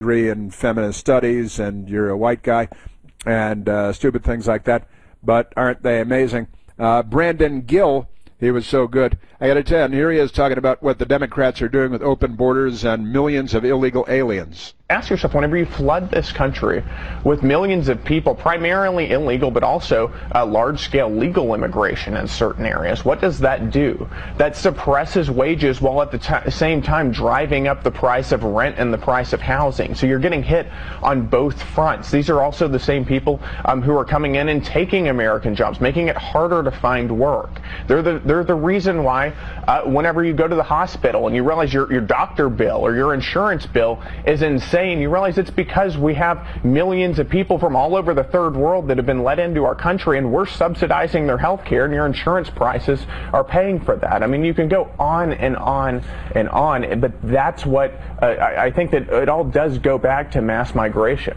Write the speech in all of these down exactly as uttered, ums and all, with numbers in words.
degree in feminist studies and you're a white guy and uh, stupid things like that. But aren't they amazing? Uh, Brandon Gill, he was so good. I got to tell you, and here he is talking about what the Democrats are doing with open borders and millions of illegal aliens. Ask yourself, whenever you flood this country with millions of people, primarily illegal, but also uh, large-scale legal immigration in certain areas, what does that do? That suppresses wages while at the t- same time driving up the price of rent and the price of housing. So you're getting hit on both fronts. These are also the same people um, who are coming in and taking American jobs, making it harder to find work. They're the, they're the reason why uh, whenever you go to the hospital and you realize your, your doctor bill or your insurance bill is insane, you realize it's because we have millions of people from all over the third world that have been let into our country, and we're subsidizing their health care, and your insurance prices are paying for that. I mean, you can go on and on and on, but that's what uh, I, I think that it all does go back to mass migration.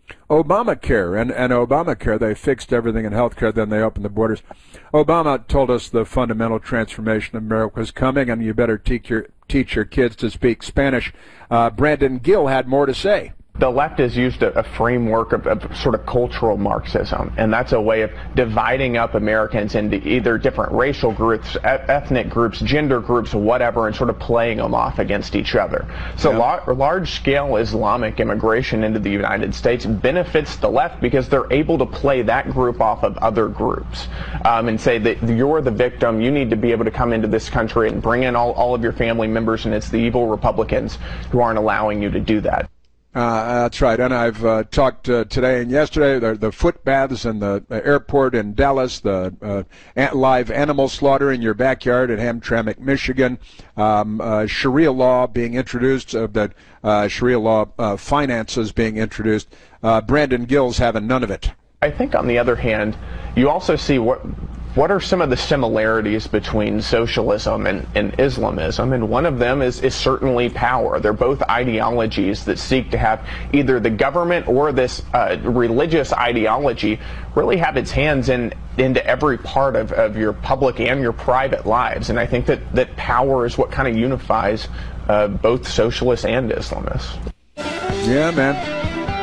Obamacare and, and Obamacare, they fixed everything in healthcare, then they opened the borders. Obama told us the fundamental transformation of America was coming, and you better teach your teach your kids to speak Spanish. Uh, Brandon Gill had more to say. The left has used a, a framework of, of sort of cultural Marxism, and that's a way of dividing up Americans into either different racial groups, e- ethnic groups, gender groups, whatever, and sort of playing them off against each other. So yeah. lar- large-scale Islamic immigration into the United States benefits the left because they're able to play that group off of other groups um, and say that you're the victim, you need to be able to come into this country and bring in all, all of your family members, and it's the evil Republicans who aren't allowing you to do that. Uh, that's right, and I've uh, talked uh, today and yesterday, the, the foot baths in the airport in Dallas, the uh, live animal slaughter in your backyard at Hamtramck, Michigan, um, uh, Sharia law being introduced, uh, that uh, Sharia law uh, finances being introduced. Uh, Brandon Gill's having none of it. I think, on the other hand, you also see what what are some of the similarities between socialism and, and Islamism, and one of them is, is certainly power. They're both ideologies that seek to have either the government or this uh, religious ideology really have its hands in into every part of, of your public and your private lives. And I think that, that power is what kind of unifies uh, both socialists and Islamists. Yeah, man.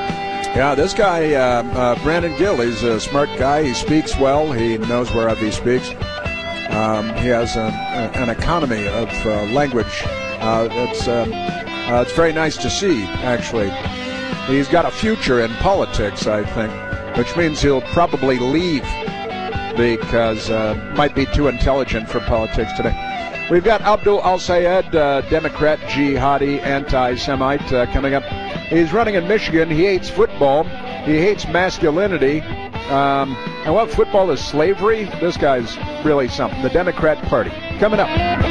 Yeah, this guy, uh, uh, Brandon Gill, he's a smart guy. He speaks well. He knows whereof he speaks. Um, he has a, a, an economy of uh, language. Uh, it's, uh, uh, it's very nice to see, actually. He's got a future in politics, I think, which means he'll probably leave because uh, might be too intelligent for politics today. We've got Abdul Al-Sayed, uh, Democrat, jihadi, anti-Semite, uh, coming up. He's running in Michigan. He hates football. He hates masculinity. Um, and what, football is slavery? This guy's really something. The Democrat Party. Coming up.